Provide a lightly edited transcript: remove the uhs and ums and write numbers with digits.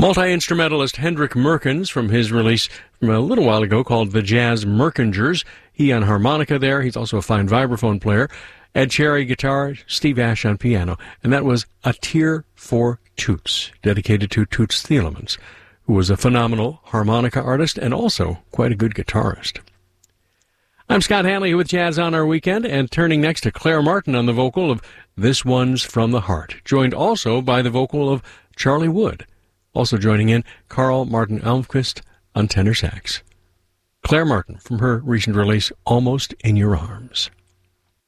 Multi-instrumentalist Hendrik Merkens from his release from a little while ago called The Jazz Merkingers. He on harmonica there. He's also a fine vibraphone player. Ed Cherry guitar, Steve Ash on piano. And that was A Tear for Toots, dedicated to Toots Thielemans, who was a phenomenal harmonica artist and also quite a good guitarist. I'm Scott Hanley with Jazz on Our Weekend, and turning next to Claire Martin on the vocal of This One's From the Heart, joined also by the vocal of Charlie Wood. Also joining in, Carl Martin Almquist on tenor sax. Claire Martin from her recent release, Almost in Your Arms.